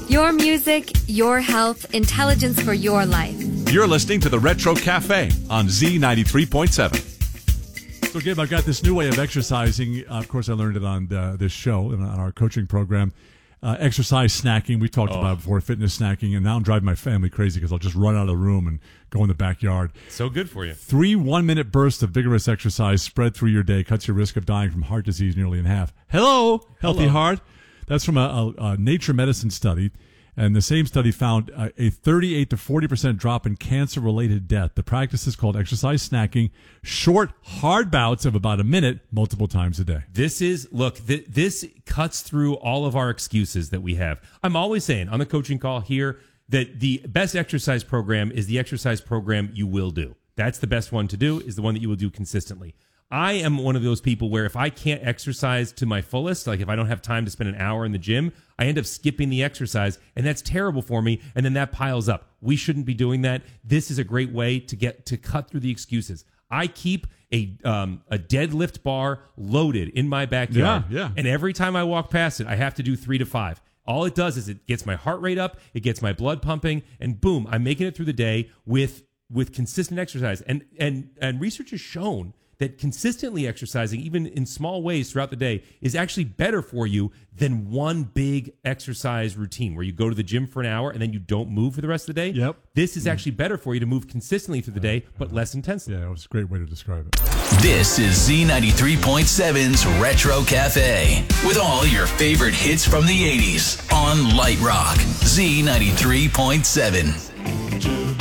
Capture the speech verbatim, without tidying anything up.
Your music, your health, intelligence for your life. You're listening to the Retro Cafe on Z ninety-three point seven. So, Gabe, I've got this new way of exercising. Uh, of course, I learned it on uh, this show and on our coaching program. Uh, exercise snacking. We talked oh. about it before, fitness snacking, and now I'm driving my family crazy because I'll just run out of the room and go in the backyard. So good for you. Three one-minute bursts of vigorous exercise spread through your day cuts your risk of dying from heart disease nearly in half. Hello, Healthy Hello. Heart. That's from a, a, a Nature Medicine study. And the same study found a, a thirty-eight to forty percent drop in cancer-related death. The practice is called exercise snacking, short, hard bouts of about a minute, multiple times a day. This is, look, th- this cuts through all of our excuses that we have. I'm always saying on the coaching call here that the best exercise program is the exercise program you will do. That's the best one to do, is the one that you will do consistently. I am one of those people where if I can't exercise to my fullest, like if I don't have time to spend an hour in the gym, I end up skipping the exercise, and that's terrible for me, and then that piles up. We shouldn't be doing that. This is a great way to get to cut through the excuses. I keep a um, a deadlift bar loaded in my backyard, yeah, yeah. and every time I walk past it, I have to do three to five. All it does is it gets my heart rate up, it gets my blood pumping, and boom, I'm making it through the day with with consistent exercise. And and and research has shown that consistently exercising, even in small ways throughout the day, is actually better for you than one big exercise routine where you go to the gym for an hour and then you don't move for the rest of the day. Yep. This is actually better for you to move consistently through the day, but less intensely. Yeah, it was a great way to describe it. This is Z ninety-three point seven's Retro Cafe with all your favorite hits from the eighties on Light Rock. Z ninety-three point seven.